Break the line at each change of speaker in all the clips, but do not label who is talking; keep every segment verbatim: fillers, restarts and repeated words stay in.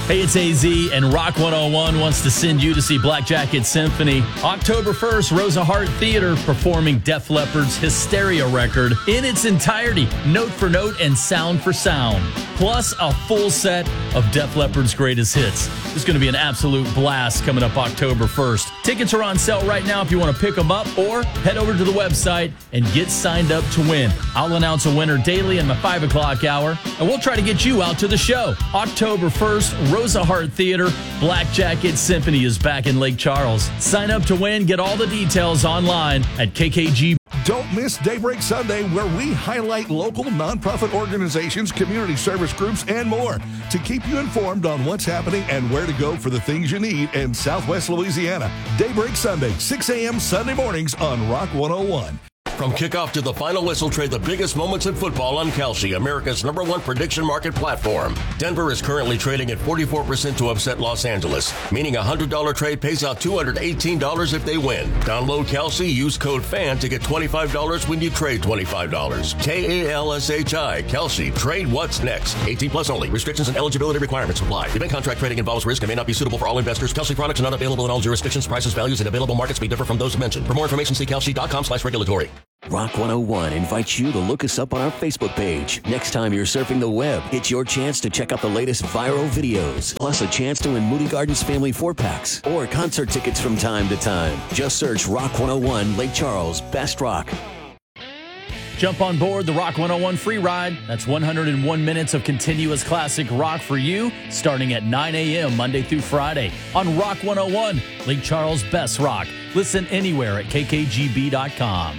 Hey, it's A Z, and Rock one oh one wants to send you to see Black Jacket Symphony. October first, Rosa Hart Theater performing Def Leppard's Hysteria record in its entirety, note for note and sound for sound. Plus a full set of Def Leppard's greatest hits. It's going to be an absolute blast coming up October first. Tickets are on sale right now if you want to pick them up, or head over to the website and get signed up to win. I'll announce a winner daily in my five o'clock hour, and we'll try to get you out to the show. October first, Rosa Hart Theater, Black Jacket Symphony is back in Lake Charles. Sign up to win. Get all the details online at K K G.
Don't miss Daybreak Sunday, where we highlight local nonprofit organizations, community service groups, and more to keep you informed on what's happening and where to go for the things you need in Southwest Louisiana. Daybreak Sunday, six a.m. Sunday mornings on Rock one oh one.
From kickoff to the final whistle, trade the biggest moments in football on Kalshi, America's number one prediction market platform. Denver is currently trading at forty-four percent to upset Los Angeles, meaning a one hundred dollars trade pays out two hundred eighteen dollars if they win. Download Kalshi, use code FAN to get twenty-five dollars when you trade twenty-five dollars. K A L S H I, Kalshi. Trade what's next. eighteen plus only. Restrictions and eligibility requirements apply. Event contract trading involves risk and may not be suitable for all investors. Kalshi products are not available in all jurisdictions. Prices, values, and available markets may differ from those mentioned. For more information, see kalshi.com slash regulatory.
Rock one oh one invites you to look us up on our Facebook page. Next time you're surfing the web, it's your chance to check out the latest viral videos, plus a chance to win Moody Gardens Family four-packs or concert tickets from time to time. Just search Rock one oh one Lake Charles Best Rock.
Jump on board the Rock one oh one free ride. That's one hundred one minutes of continuous classic rock for you, starting at nine a.m. Monday through Friday on Rock one oh one, Lake Charles Best Rock. Listen anywhere at K K G B dot com.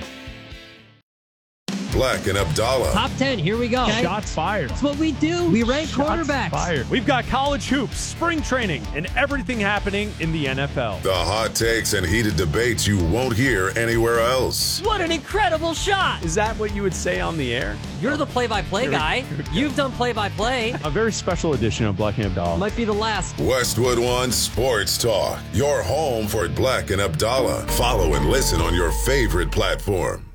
Black and Abdallah.
Top ten, here we go. Okay.
Shots fired.
That's what we do. We rank
Shots
quarterbacks.
Fired. We've got college hoops, spring training, and everything happening in the N F L.
The hot takes and heated debates you won't hear anywhere else.
What an incredible shot.
Is that what you would say on the air?
You're the play-by-play guy. You've done play-by-play.
A very special edition of Black and Abdallah.
Might be the last.
Westwood One Sports Talk. Your home for Black and Abdallah. Follow and listen on your favorite platform.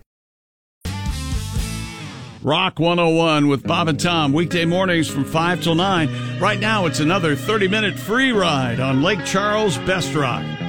Rock one oh one with Bob and Tom, weekday mornings from five till nine. Right now, it's another thirty-minute free ride on Lake Charles Best Rock.